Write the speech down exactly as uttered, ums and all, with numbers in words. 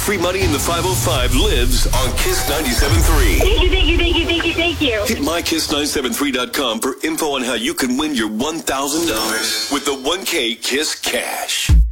free money in the five oh five lives on Kiss ninety-seven point three. Thank you, thank you, thank you, thank you, thank you. Hit my kiss nine seven three dot com for info on how you can win your one thousand dollars with the one K Kiss Cash.